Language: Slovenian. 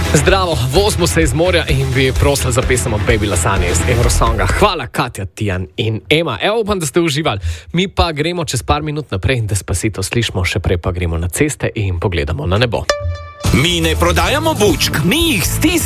Zdravo, vozimo se iz morja in bi prosila za pesem od Baby Lasagna iz Eurosonga. Hvala, Katja, Tijan in Ema. Evo, upam, da ste uživali. Mi pa gremo čez par minut naprej, Despacito slišimo, še prej pa gremo na ceste in pogledamo na nebo. Mi ne prodajamo bučk, mi jih stiskamo.